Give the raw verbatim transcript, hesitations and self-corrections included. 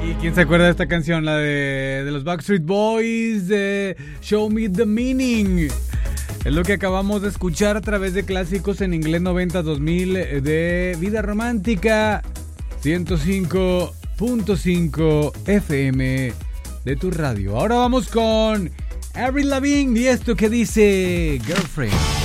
¿Y quién se acuerda de esta canción? La de, de los Backstreet Boys, de Show Me the Meaning. Es lo que acabamos de escuchar a través de clásicos en inglés noventa dos mil de Vida Romántica ciento cinco punto cinco F M de tu radio. Ahora vamos con Avril Lavigne y esto que dice Girlfriend.